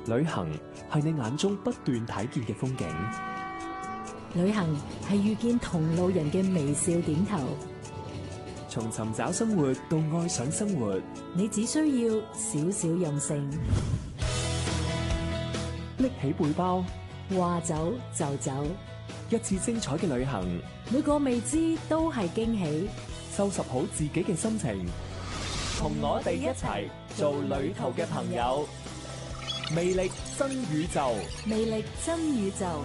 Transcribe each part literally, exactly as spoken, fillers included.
旅行係你眼中不斷睇見嘅風景， 旅行係遇見同路人嘅微笑點頭。 從尋找生活到愛上生活， 你只需要少少任性， 拎起背包， 話走就走。 一次精彩嘅旅行， 每個未知都係驚喜。 收拾好自己嘅心情，同我哋一齊做旅途嘅朋友。魅力真宇宙， 魅力真宇宙。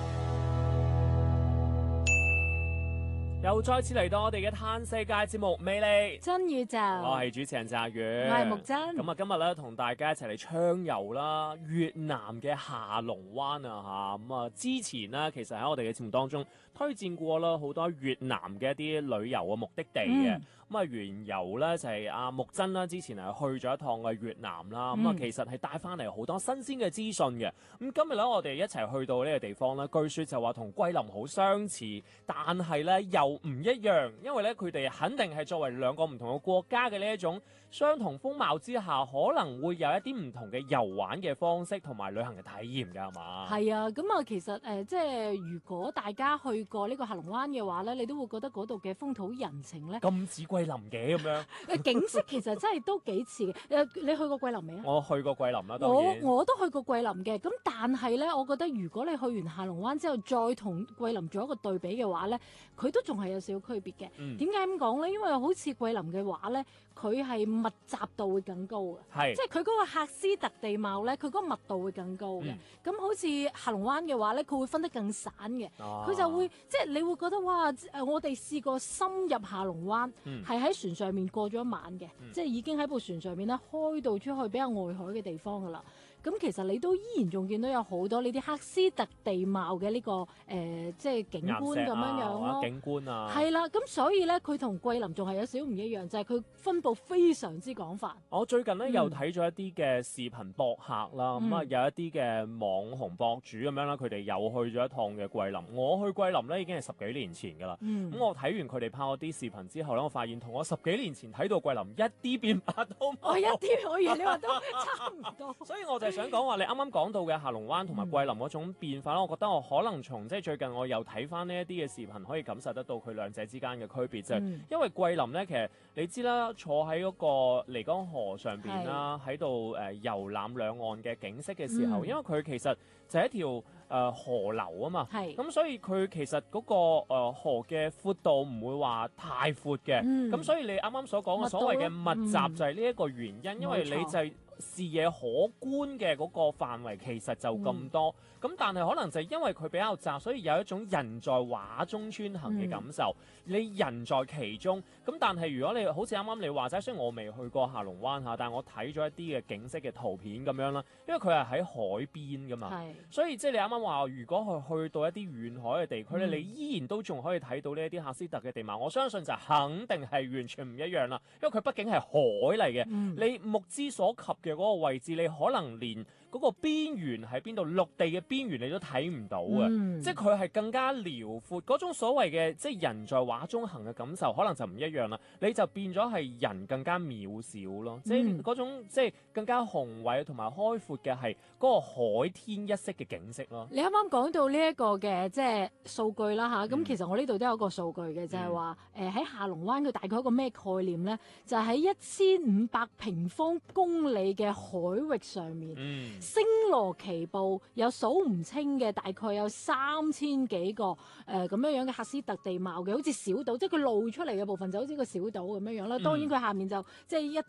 又再次嚟到我哋嘅嘆世界節目《魅力真宇宙》， 我係主持人澤宇， 我係木真。 咁啊，今日咧同大家一齊嚟暢遊啦越南嘅下龍灣啊吓，咁啊之前呢，其實喺我哋嘅節目當中推薦過啦好多越南嘅一啲旅遊嘅目的地嘅。咁啊、嗯，緣由咧就係阿木真啦，之前係去咗一趟嘅越南啦，咁啊、嗯、其實係帶翻嚟好多新鮮嘅資訊嘅。咁今日咧我哋一齊去到呢個地方咧，據說就話同桂林好相似，但係咧又唔一樣，因為咧佢哋肯定係作為兩個唔同嘅國家嘅呢一種相同風貌之下，可能會有一啲唔同嘅遊玩嘅方式同埋旅行嘅體驗㗎，係嘛？ 係啊，咁啊其實誒、呃，即係如果大家去過呢個下龍灣嘅話咧，你都會覺得嗰度嘅風土人情咧咁似桂林嘅咁樣。 誒景色其實真係都幾似嘅。誒，你去過桂林未啊？ 我去過桂林啦，當然。 我我都去過桂林嘅，咁但係咧，我覺得如果你去完下龍灣之後，再同桂林做一個對比嘅話咧，佢都仲係有少少區別嘅。點解咁講咧？因為好似桂林嘅話咧，佢係密集度會更高嘅， 係即係佢嗰個喀斯特地貌咧，佢嗰個密度會更高嘅。咁、嗯、好似下龍灣嘅話咧，佢會分得更散嘅，佢、啊、就會即係你會覺得哇！誒，我哋試過深入下龍灣，係喺、嗯、船上面過咗一晚嘅，嗯、即係已經喺部船上面咧開到出去比較外海嘅地方噶啦。咁其實你都依然仲見到有好多呢啲喀斯特地貌嘅呢、這個誒、呃，即係景觀咁樣樣咯。 景觀啊， 係啦，咁所以咧，佢同桂林仲係有少少唔一樣，就係、是、佢分佈非常之廣泛。 我最近咧、嗯、又睇咗一啲嘅視頻博客啦，咁啊、嗯、有一啲嘅網紅博主咁樣啦，佢哋又去咗一趟嘅桂林。我去桂林咧已經係十幾年前噶啦，咁、嗯、我睇完佢哋拍嗰啲視頻之後咧，我發現同我十幾年前睇到桂林一啲變化都冇。 我一啲，我以為你話都差唔多。 所以我就想講話，你啱啱講到嘅下龍灣同埋桂林嗰種變化咧，嗯、我覺得我可能從即係最近我又睇翻呢一啲嘅視頻，可以感受得到佢兩者之間嘅區別，就係、嗯、因為桂林咧，其實你知啦，坐喺嗰個漓江河上邊啦，喺度誒遊覽兩岸嘅景色嘅時候，嗯、因為佢其實就係一條誒、呃、河流啊嘛，咁是所以佢其實嗰、那個誒、呃、河嘅闊度唔會話太闊嘅，咁、嗯、所以你啱啱所講嘅所謂嘅密集就係呢一個原因，嗯、因為你就係、是。視野可觀嘅嗰個範圍其實就咁多，咁、嗯、但係可能就係因為佢比較窄，所以有一種人在畫中穿行嘅感受。嗯、你人在其中，咁但係如果你好似啱啱你話齋，雖然我未去過下龍灣嚇，但係我睇咗一啲嘅景色嘅圖片咁樣啦，因為佢係喺海邊噶嘛，是所以即係你啱啱話，如果去去到一啲遠海嘅地區咧，嗯、你依然都仲可以睇到呢一啲喀斯特嘅地貌。我相信就肯定係完全唔一樣啦，因為佢畢竟係海嚟嘅，嗯、你目之所及嘅嗰個位置，你可能連嗰個邊緣喺邊度，陸地嘅邊緣你都睇唔到嘅，嗯、即係佢係更加遼闊，嗰種所謂嘅即係人在畫中行嘅感受，可能就唔一樣啦。你就變咗係人更加渺小咯，嗯、即係嗰種即係更加宏偉同埋開闊嘅係嗰個海天一色嘅景色咯。 你啱啱講到呢一個嘅即係數據啦吓，咁、嗯、其實我呢度都有一個數據嘅，就係話誒喺下龍灣佢大概一個咩概念咧？就係喺一千五百平方公里嘅海域上面，嗯、星羅棋布，有數唔清嘅，大概有三千幾個誒咁樣樣嘅喀斯特地貌嘅，好似小島，即係佢露出嚟嘅部分就好似個小島咁樣樣啦。當然佢下面就即係一